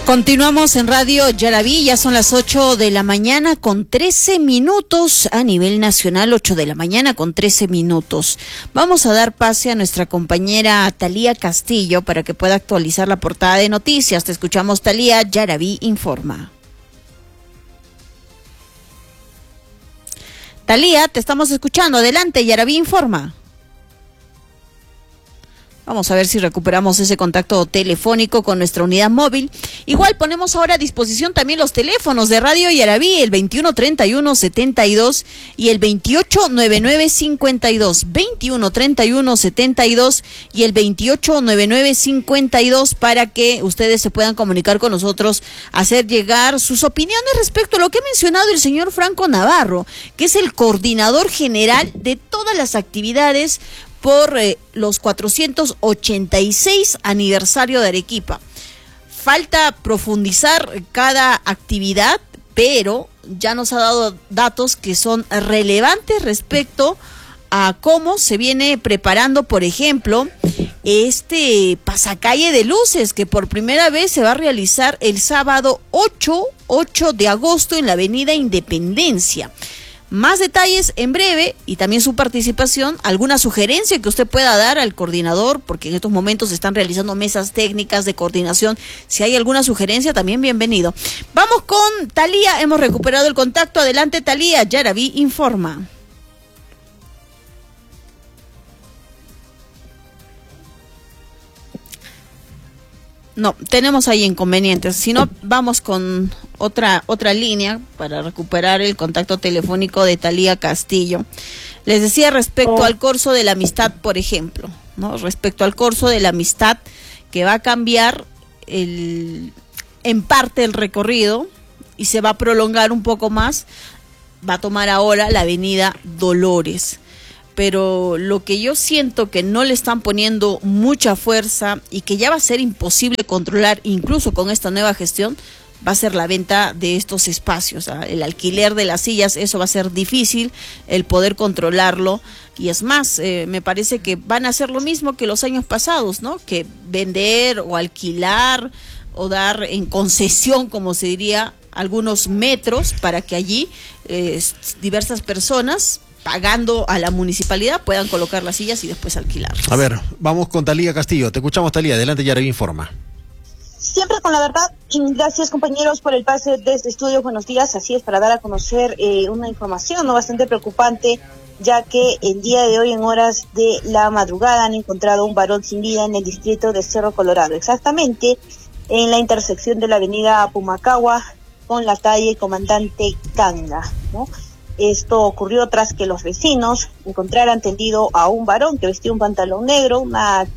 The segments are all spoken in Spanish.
Continuamos en Radio Yaraví, ya son las 8 de la mañana con 13 minutos a nivel nacional, 8 de la mañana con 13 minutos. Vamos a dar pase a nuestra compañera Talía Castillo para que pueda actualizar la portada de noticias. Te escuchamos, Talía. Yaraví informa. Talía, te estamos escuchando. Adelante, Yaraví informa. Vamos a ver si recuperamos ese contacto telefónico con nuestra unidad móvil. Igual ponemos ahora a disposición también los teléfonos de Radio Yaraví, el 2131-72 y el 2899-52. 2131-72 y el 2899-52 para que ustedes se puedan comunicar con nosotros, hacer llegar sus opiniones respecto a lo que ha mencionado el señor Franco Navarro, que es el coordinador general de todas las actividades por los 486 aniversario de Arequipa. Falta profundizar cada actividad, pero ya nos ha dado datos que son relevantes respecto a cómo se viene preparando, por ejemplo, este pasacalle de luces que por primera vez se va a realizar el sábado 8 de agosto en la Avenida Independencia. Más detalles en breve y también su participación, alguna sugerencia que usted pueda dar al coordinador, porque en estos momentos se están realizando mesas técnicas de coordinación. Si hay alguna sugerencia, también bienvenido. Vamos con Talía, hemos recuperado el contacto. Adelante, Talía, Yaraví informa. No, tenemos ahí inconvenientes. Si no, vamos con otra línea para recuperar el contacto telefónico de Talía Castillo. Les decía respecto al Corso de la Amistad, por ejemplo, ¿no? Respecto al Corso de la Amistad, que va a cambiar en parte el recorrido y se va a prolongar un poco más. Va a tomar ahora la Avenida Dolores. Pero lo que yo siento que no le están poniendo mucha fuerza y que ya va a ser imposible controlar, incluso con esta nueva gestión, va a ser la venta de estos espacios, el alquiler de las sillas. Eso va a ser difícil el poder controlarlo, y es más, me parece que van a hacer lo mismo que los años pasados, ¿no? Que vender o alquilar o dar en concesión, como se diría, algunos metros para que allí diversas personas, pagando a la municipalidad, puedan colocar las sillas y después alquilarlas. A ver, vamos con Talía Castillo. Te escuchamos, Talía. Adelante, Yaraví informa. Siempre con la verdad. Gracias, compañeros, por el pase de este estudio. Buenos días. Así es, para dar a conocer una información bastante preocupante, ya que el día de hoy, en horas de la madrugada, han encontrado un varón sin vida en el distrito de Cerro Colorado, exactamente en la intersección de la avenida Pumacahua con la calle Comandante Canga, ¿no? Esto ocurrió tras que los vecinos encontraran tendido a un varón que vestía un pantalón negro, una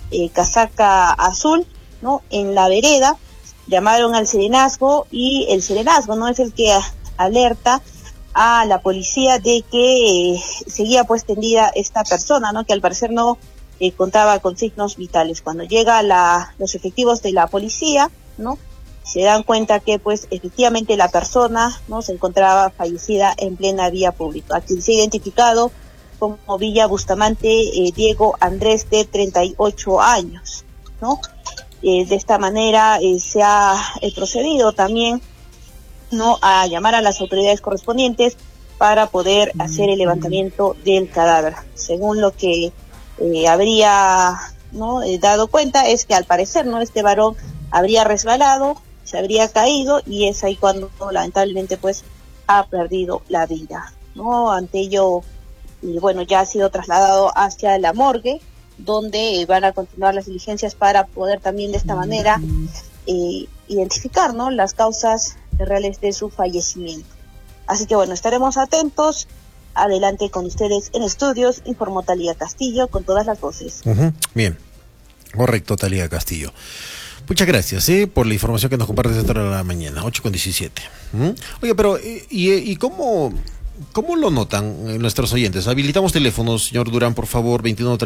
casaca azul, ¿no? En la vereda. Llamaron al serenazgo y el serenazgo no es el que alerta a la policía de que seguía pues tendida esta persona, ¿no? Que al parecer no contaba con signos vitales. Cuando llega los efectivos de la policía, ¿no? Se dan cuenta que pues efectivamente la persona, ¿no? Se encontraba fallecida en plena vía pública. Aquí se ha identificado como Villa Bustamante Diego Andrés, de 38 años, ¿no? De esta manera se ha procedido también, ¿no? A llamar a las autoridades correspondientes para poder hacer el levantamiento del cadáver. Según lo que habría, ¿no? Dado cuenta, es que al parecer, ¿no? Este varón habría resbalado, se habría caído, y es ahí cuando lamentablemente pues ha perdido la vida, ¿no? Ante ello, y bueno, ya ha sido trasladado hacia la morgue, donde van a continuar las diligencias para poder también de esta manera identificar, ¿no? Las causas reales de su fallecimiento. Así que bueno, estaremos atentos. Adelante con ustedes en estudios, informó Talía Castillo, con todas las voces. Bien, correcto, Talía Castillo. Muchas gracias por la información que nos compartes esta hora de la mañana, 8:17. Oye, pero ¿y cómo lo notan nuestros oyentes? Habilitamos teléfonos, señor Durán, por favor,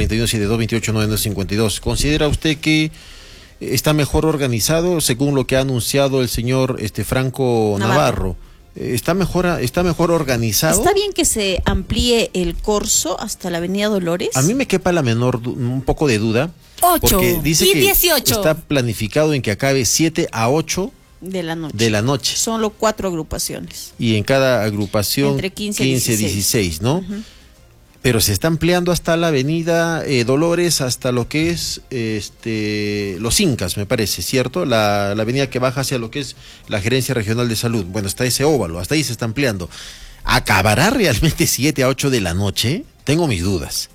2132-72-28-99-52. ¿Considera usted que está mejor organizado según lo que ha anunciado el señor Franco Navarro? ¿Está mejor organizado? ¿Está bien que se amplíe el Corso hasta la Avenida Dolores? A mí me quepa un poco de duda. 8 porque dice y que 18. Está planificado en que acabe 7 a 8 De la noche. De la noche. Solo 4 agrupaciones. Y en cada agrupación entre 15 y 16, ¿no? Pero se está ampliando hasta la avenida Dolores, hasta lo que es Los Incas, me parece, ¿cierto? La avenida que baja hacia lo que es la Gerencia Regional de Salud. Bueno, hasta ese óvalo, hasta ahí se está ampliando. ¿Acabará realmente 7 a 8 de la noche? Tengo mis dudas.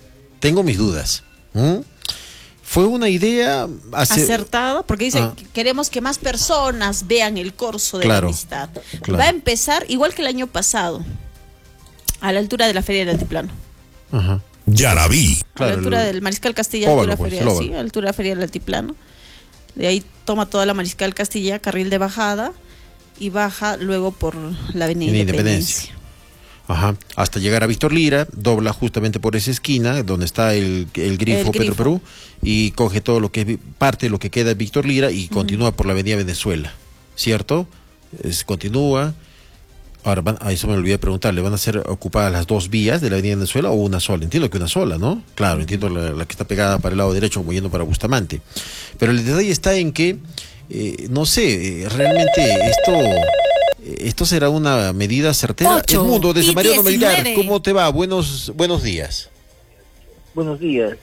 Fue una idea acertada, porque dice que queremos que más personas vean el corso de la amistad. Claro. Va a empezar igual que el año pasado, a la altura de la Feria del Altiplano. Ajá. Ya la vi. A la altura del Mariscal Castilla, a la altura de la Feria del Altiplano. De ahí toma toda la Mariscal Castilla, carril de bajada, y baja luego por la avenida Independencia. Ajá, hasta llegar a Víctor Lira, dobla justamente por esa esquina donde está el grifo Petroperú y coge todo lo que es parte de lo que queda de Víctor Lira y continúa por la avenida Venezuela, ¿cierto? Continúa. Ahora, a eso me olvidé preguntarle, ¿van a ser ocupadas las 2 vías de la avenida Venezuela o una sola? Entiendo que una sola, ¿no? Claro, entiendo la que está pegada para el lado derecho como yendo para Bustamante. Pero el detalle está en que, no sé, realmente esto será una medida certera. 8 El mundo, desde Mariano 19. Melgar, ¿cómo te va? Buenos días. Buenos días.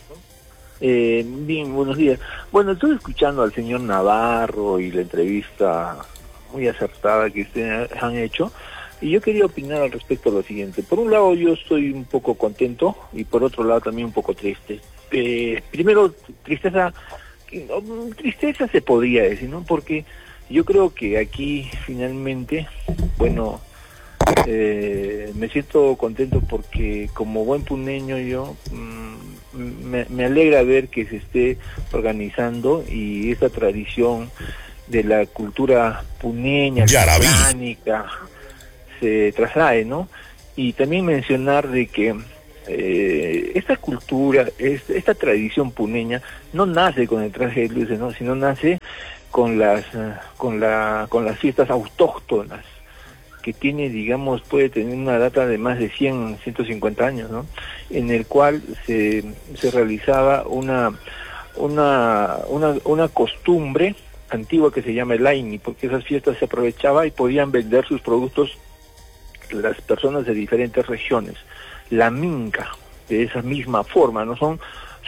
Bien, buenos días. Bueno, estoy escuchando al señor Navarro y la entrevista muy acertada que ustedes han hecho, y yo quería opinar al respecto de lo siguiente. Por un lado, yo estoy un poco contento, y por otro lado también un poco triste. Primero, tristeza se podría decir, ¿no? Porque yo creo que aquí finalmente, bueno, me siento contento porque como buen puneño yo me alegra ver que se esté organizando y esta tradición de la cultura puneña, hispánica, se traslade, ¿no? Y también mencionar de que esta cultura, esta tradición puneña no nace con el traje de luces, ¿no? Sino nace con las fiestas autóctonas, que tiene, digamos, puede tener una data de más de 150 años, ¿no? En el cual se realizaba una costumbre antigua que se llama el Aini, porque esas fiestas se aprovechaba y podían vender sus productos las personas de diferentes regiones. La minca, de esa misma forma, ¿no? Son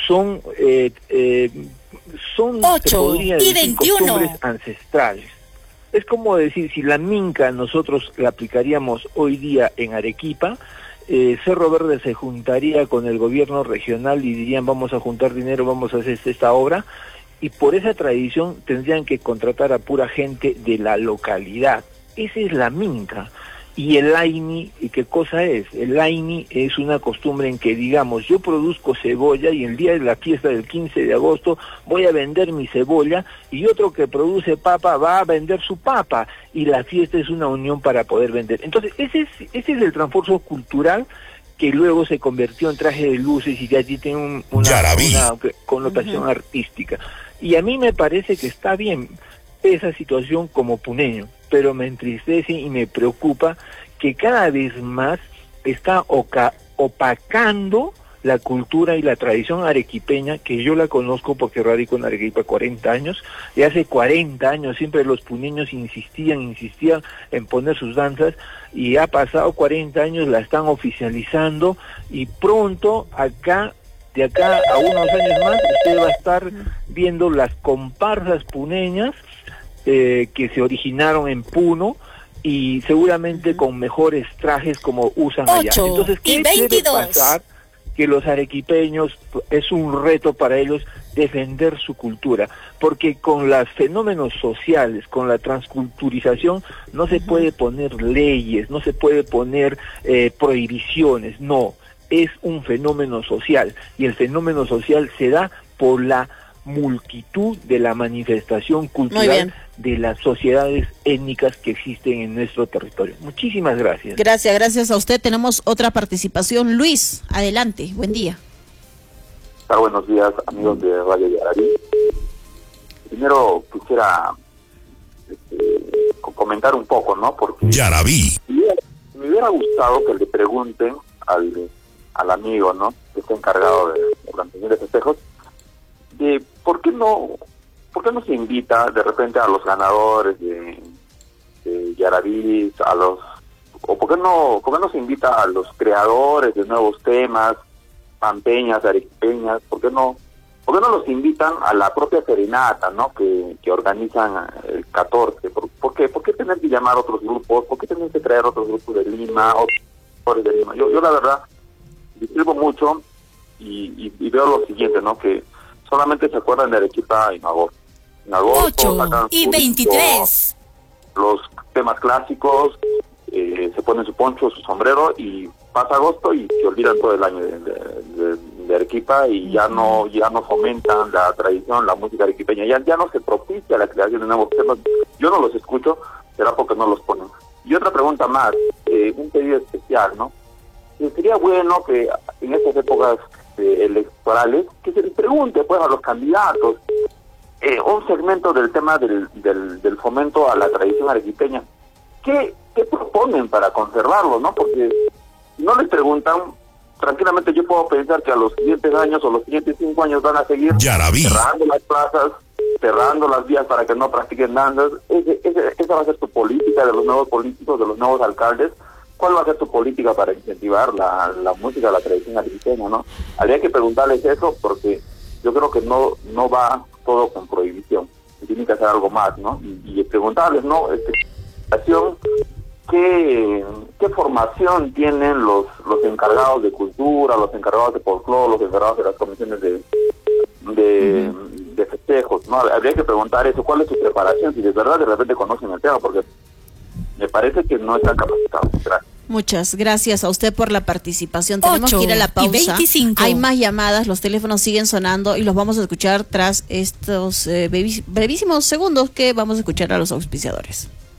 8 y 21 costumbres ancestrales. Es como decir, si la minca nosotros la aplicaríamos hoy día en Arequipa, Cerro Verde se juntaría con el gobierno regional y dirían vamos a juntar dinero, vamos a hacer esta obra, y por esa tradición tendrían que contratar a pura gente de la localidad. Esa es la minca. Y el Aini, ¿y qué cosa es? El Aini es una costumbre en que, digamos, yo produzco cebolla y el día de la fiesta del 15 de agosto voy a vender mi cebolla y otro que produce papa va a vender su papa y la fiesta es una unión para poder vender. Entonces, ese es el transcurso cultural que luego se convirtió en traje de luces y ya allí tiene una connotación artística. Y a mí me parece que está bien esa situación como puneño, pero me entristece y me preocupa que cada vez más está opacando la cultura y la tradición arequipeña, que yo la conozco porque radico en Arequipa 40 años, y hace 40 años siempre los puneños insistían en poner sus danzas, y ha pasado 40 años, la están oficializando, y pronto de acá a unos años más, usted va a estar viendo las comparsas puneñas que se originaron en Puno y seguramente con mejores trajes como usan allá. Entonces, ¿qué debe pasar? Que los arequipeños, es un reto para ellos defender su cultura, porque con los fenómenos sociales, con la transculturización, no se puede poner leyes, no se puede poner prohibiciones, no, es un fenómeno social, y el fenómeno social se da por la multitud de la manifestación cultural de las sociedades étnicas que existen en nuestro territorio. Muchísimas gracias. Gracias a usted. Tenemos otra participación. Luis, adelante, buen día. Buenos días, amigos de Radio Yaraví. Primero quisiera comentar un poco, ¿no? Porque Yaraví. Me hubiera gustado que le pregunten al amigo, ¿no? Que está encargado de mantener los festejos, de por qué no ¿por qué no se invita de repente a los ganadores de Yaraví, o por qué no se invita a los creadores de nuevos temas, pampeñas, arequipeñas? ¿Por qué no los invitan a la propia serenata, ¿no? que organizan el 14? ¿Por qué tener que llamar a otros grupos? ¿Por qué tener que traer otros grupos de Lima, otros de Lima? Yo la verdad discrepo mucho y veo lo siguiente, ¿no? Que solamente se acuerdan de Arequipa en agosto. En agosto 8:23. Los temas clásicos, se ponen su poncho, su sombrero, y pasa agosto y se olvidan todo el año de Arequipa, y ya no fomentan la tradición, la música arequipeña, ya no se propicia la creación de nuevos temas. Yo no los escucho, será porque no los ponen. Y otra pregunta más, un pedido especial, ¿no? Sería bueno que en estas épocas electorales, que se les pregunte pues a los candidatos un segmento del tema del fomento a la tradición arequipeña. ¿Qué proponen para conservarlo, no? Porque si no les preguntan, tranquilamente yo puedo pensar que a los siguientes años o los siguientes 5 años van a seguir cerrando las plazas, cerrando las vías para que no practiquen danzas. Esa va a ser su política de los nuevos políticos, de los nuevos alcaldes. ¿Cuál va a ser tu política para incentivar la música, la tradición arequipeña, no? Habría que preguntarles eso, porque yo creo que no va todo con prohibición. Tienen que hacer algo más, ¿no? Y preguntarles, ¿no? ¿Qué formación tienen los encargados de cultura, los encargados de folclore, los encargados de las comisiones de festejos, ¿no? Habría que preguntar eso, ¿cuál es su preparación? Si de verdad de repente conocen el tema, porque me parece que no están capacitados. Gracias. Muchas gracias a usted por la participación. Tenemos que ir a la pausa. 8:25. Hay más llamadas, los teléfonos siguen sonando y los vamos a escuchar tras estos brevísimos segundos que vamos a escuchar a los auspiciadores.